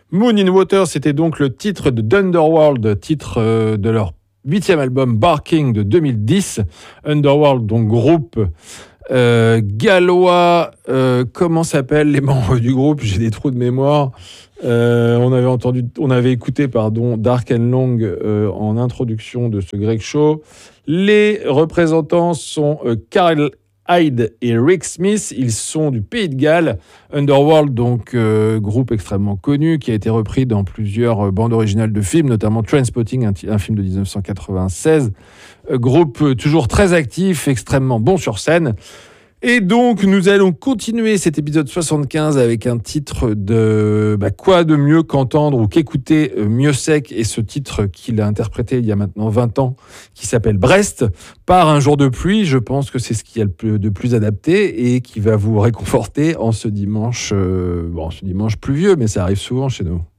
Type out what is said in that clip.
Moon in Water, c'était donc le titre de Underworld, titre de leur 8e album Barking de 2010. Underworld, donc groupe gallois. Comment s'appellent les membres du groupe? J'ai des trous de mémoire. On avait écouté Dark and Long en introduction de ce Greg Show. Les représentants sont Carl Hyde et Rick Smith. Ils sont du Pays de Galles. Underworld, donc groupe extrêmement connu qui a été repris dans plusieurs bandes originales de films, notamment Trainspotting, un film de 1996. Groupe toujours très actif, extrêmement bon sur scène. Et donc, nous allons continuer cet épisode 75 avec un titre de quoi de mieux qu'entendre ou qu'écouter Mieux Sec, et ce titre qu'il a interprété il y a maintenant 20 ans, qui s'appelle Brest, par Un jour de pluie. Je pense que c'est ce qu'il y a de plus adapté et qui va vous réconforter en ce dimanche pluvieux, mais ça arrive souvent chez nous.